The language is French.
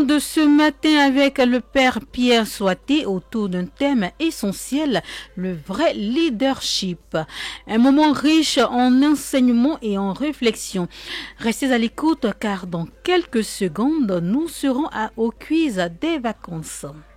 De ce matin avec le Père Pierre Soité autour d'un thème essentiel, le vrai leadership. Un moment riche en enseignement et en réflexion. Restez à l'écoute car dans quelques secondes, nous serons au quiz des vacances.